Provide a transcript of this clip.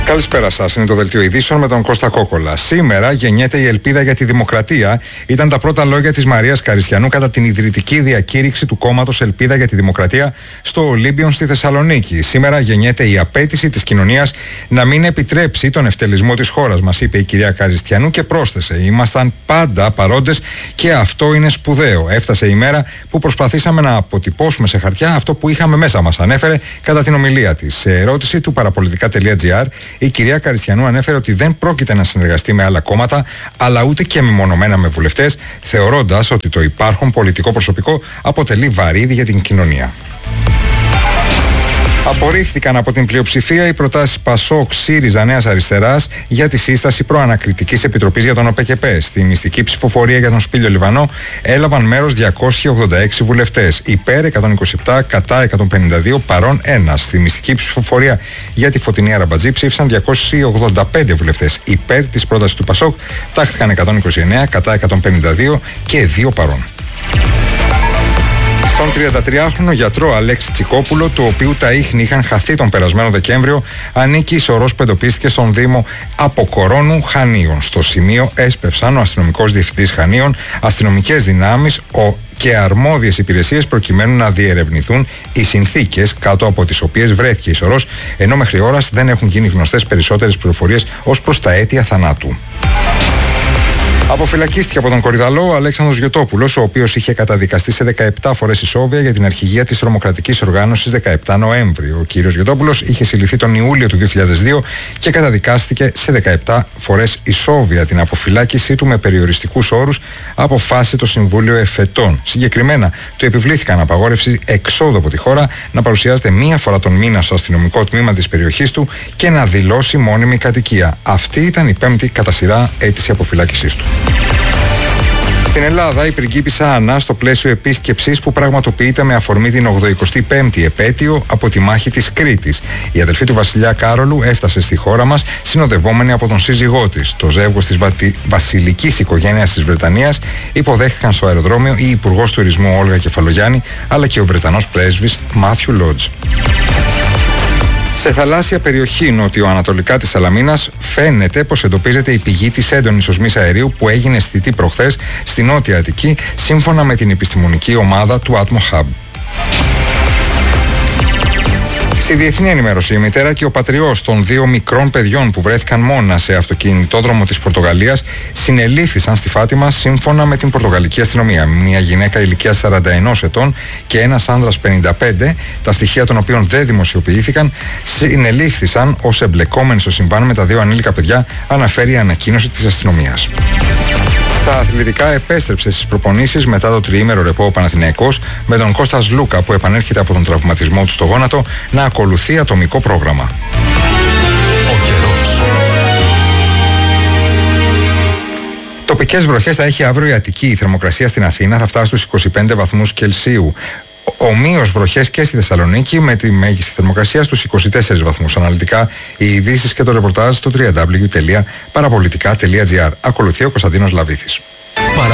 Καλησπέρα σας. Είναι το Δελτίο Ειδήσεων με τον Κώστα Κόκολα. Σήμερα γεννιέται η ελπίδα για τη δημοκρατία. Ήταν τα πρώτα λόγια της Μαρίας Καριστιανού κατά την ιδρυτική διακήρυξη του κόμματος Ελπίδα για τη Δημοκρατία στο Ολύμπιον στη Θεσσαλονίκη. Σήμερα γεννιέται η απέτηση της κοινωνίας να μην επιτρέψει τον ευτελισμό της χώρας μας, είπε η κυρία Καριστιανού και πρόσθεσε: ήμασταν πάντα παρόντες και αυτό είναι σπουδαίο. Έφτασε η μέρα που προσπαθήσαμε να αποτυπώσουμε σε χαρτιά αυτό που είχαμε μέσα μας, ανέφερε κατά την ομιλία της. Σε ερώτηση του παραπολιτικά.gr, η κυρία Καριστιανού ανέφερε ότι δεν πρόκειται να συνεργαστεί με άλλα κόμματα, αλλά ούτε και μεμονωμένα με βουλευτές, θεωρώντας ότι το υπάρχον πολιτικό προσωπικό αποτελεί βαρύδι για την κοινωνία. Απορρίφθηκαν από την πλειοψηφία οι προτάσεις Πασόκ, ΣΥΡΙΖΑ, Νέας Αριστεράς για τη σύσταση προανακριτικής επιτροπής για τον ΟΠΕΚΕΠΕ. Στη μυστική ψηφοφορία για τον Σπήλιο Λιβανό έλαβαν μέρος 286 βουλευτές. Υπέρ 127, κατά 152, παρών 1. Στη μυστική ψηφοφορία για τη Φωτεινή Αραμπατζή ψήφισαν 285 βουλευτές. Υπέρ της πρότασης του Πασόκ τάχθηκαν 129, κατά 152 και 2 παρών. Στον 33χρονο γιατρό Αλέξη Τσικόπουλο, του οποίου τα ίχνη είχαν χαθεί τον περασμένο Δεκέμβριο, ανήκει η σωρός που εντοπίστηκε στον Δήμο Αποκορώνου Χανίων. Στο σημείο έσπευσαν ο αστυνομικός διευθυντής Χανίων, αστυνομικές δυνάμεις και αρμόδιες υπηρεσίες προκειμένου να διερευνηθούν οι συνθήκες κάτω από τις οποίες βρέθηκε η σωρός, ενώ μέχρι ώρας δεν έχουν γίνει γνωστές περισσότερες πληροφορίες ως προς τα αίτια θανάτου. Αποφυλακίστηκε από τον Κορυδαλό ο Αλέξανδρος Γιωτόπουλος, ο οποίος είχε καταδικαστεί σε 17 φορές ισόβια για την αρχηγία της τρομοκρατικής οργάνωσης 17 Νοέμβρη. Ο κύριος Γιωτόπουλος είχε συλληφθεί τον Ιούλιο του 2002 και καταδικάστηκε σε 17 φορές ισόβια. Την αποφυλάκησή του με περιοριστικούς όρους αποφάσισε το Συμβούλιο Εφετών. Συγκεκριμένα, του επιβλήθηκαν απαγόρευση εξόδου από τη χώρα, να παρουσιάζεται μία φορά τον μήνα στο αστυνομικό τμήμα της περιοχής του και να δηλώσει μόνιμη κατοικία. Αυτή ήταν η πέμπτη κατά σειρά αίτηση αποφυλάκησής του. Στην Ελλάδα, η πριγκίπισσα Άννα, στο πλαίσιο επίσκεψης που πραγματοποιείται με αφορμή την 85η επέτειο από τη μάχη της Κρήτης. Η αδελφή του βασιλιά Κάρολου έφτασε στη χώρα μας συνοδευόμενη από τον σύζυγό της. Το ζεύγος της βασιλικής οικογένειας της Βρετανίας υποδέχθηκαν στο αεροδρόμιο η Υπουργός Τουρισμού Όλγα Κεφαλογιάννη, αλλά και ο Βρετανός πρέσβης Μάθιου Λότζ. Σε θαλάσσια περιοχή νοτιοανατολικά της Σαλαμίνας φαίνεται πως εντοπίζεται η πηγή της έντονης οσμής αερίου που έγινε αισθητή προχθές στη Νότια Αττική, σύμφωνα με την επιστημονική ομάδα του Atmo Hub. Στη διεθνή ενημέρωση, η μητέρα και ο πατριός των 2 μικρών παιδιών που βρέθηκαν μόνα σε αυτοκινητόδρομο της Πορτογαλίας συνελήφθησαν στη Φάτιμα, σύμφωνα με την Πορτογαλική αστυνομία. Μια γυναίκα ηλικίας 41 ετών και ένας άνδρας 55, τα στοιχεία των οποίων δεν δημοσιοποιήθηκαν, συνελήφθησαν ως εμπλεκόμενοι στο συμβάν με τα 2 ανήλικα παιδιά, αναφέρει η ανακοίνωση της αστυνομίας. Στα αθλητικά, επέστρεψε στις προπονήσεις μετά το τριήμερο ρεπό ο Παναθηναϊκός, με τον Κώστα Λούκα που επανέρχεται από τον τραυματισμό του στο γόνατο να ακολουθεί ατομικό πρόγραμμα. Ο καιρός. Τοπικές βροχές θα έχει αύριο η Αττική. Η θερμοκρασία στην Αθήνα θα φτάσει στους 25 βαθμούς Κελσίου. Ομοίως βροχές και στη Θεσσαλονίκη, με τη μέγιστη θερμοκρασία στους 24 βαθμούς. Αναλυτικά οι ειδήσεις και το ρεπορτάζ στο www.parapolitica.gr. Ακολουθεί ο Κωνσταντίνος Λαβίθης.